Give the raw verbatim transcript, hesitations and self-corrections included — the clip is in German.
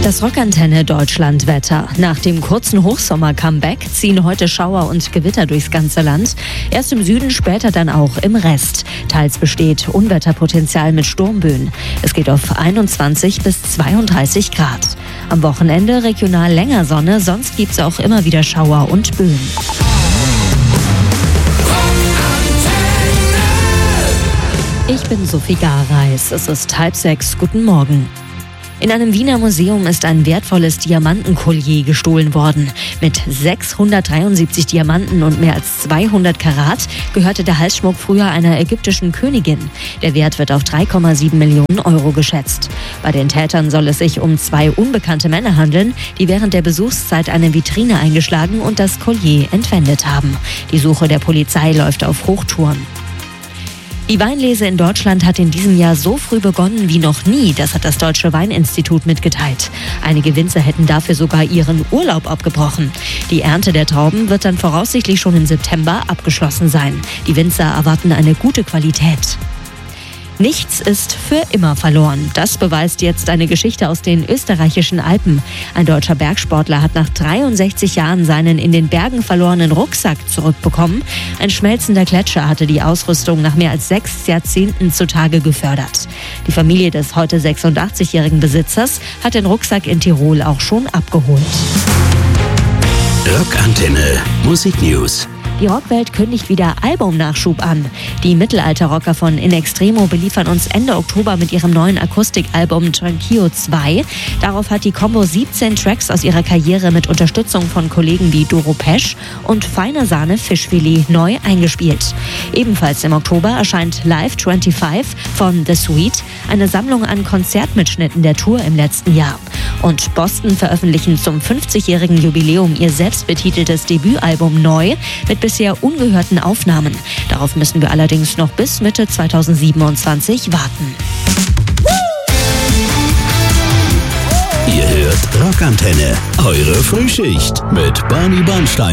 Das Rockantenne Deutschland-Wetter. Nach dem kurzen Hochsommer-Comeback ziehen heute Schauer und Gewitter durchs ganze Land. Erst im Süden, später dann auch im Rest. Teils besteht Unwetterpotenzial mit Sturmböen. Es geht auf einundzwanzig bis zweiunddreißig Grad. Am Wochenende regional länger Sonne, sonst gibt es auch immer wieder Schauer und Böen. Ich bin Sophie Gareis. Es ist halb sechs. Guten Morgen. In einem Wiener Museum ist ein wertvolles Diamantenkollier gestohlen worden. Mit sechshundertdreiundsiebzig Diamanten und mehr als zweihundert Karat gehörte der Halsschmuck früher einer ägyptischen Königin. Der Wert wird auf drei Komma sieben Millionen Euro geschätzt. Bei den Tätern soll es sich um zwei unbekannte Männer handeln, die während der Besuchszeit eine Vitrine eingeschlagen und das Kollier entwendet haben. Die Suche der Polizei läuft auf Hochtouren. Die Weinlese in Deutschland hat in diesem Jahr so früh begonnen wie noch nie, das hat das Deutsche Weininstitut mitgeteilt. Einige Winzer hätten dafür sogar ihren Urlaub abgebrochen. Die Ernte der Trauben wird dann voraussichtlich schon im September abgeschlossen sein. Die Winzer erwarten eine gute Qualität. Nichts ist für immer verloren. Das beweist jetzt eine Geschichte aus den österreichischen Alpen. Ein deutscher Bergsportler hat nach dreiundsechzig Jahren seinen in den Bergen verlorenen Rucksack zurückbekommen. Ein schmelzender Gletscher hatte die Ausrüstung nach mehr als sechs Jahrzehnten zutage gefördert. Die Familie des heute sechsundachtzigjährigen Besitzers hat den Rucksack in Tirol auch schon abgeholt. Rockantenne Musiknews. Die Rockwelt kündigt wieder Albumnachschub an. Die Mittelalter-Rocker von In Extremo beliefern uns Ende Oktober mit ihrem neuen Akustikalbum Tranquillo zwei. Darauf hat die Combo siebzehn Tracks aus ihrer Karriere mit Unterstützung von Kollegen wie Doro Pesch und Feine Sahne Fischfilet neu eingespielt. Ebenfalls im Oktober erscheint Live fünfundzwanzig von The Sweet, eine Sammlung an Konzertmitschnitten der Tour im letzten Jahr. Und Boston veröffentlichen zum fünfzigjährigen Jubiläum ihr selbstbetiteltes Debütalbum neu mit bisher ungehörten Aufnahmen. Darauf müssen wir allerdings noch bis Mitte zweitausendsiebenundzwanzig warten. Ihr hört Rockantenne, eure Frühschicht mit Barney Bernstein.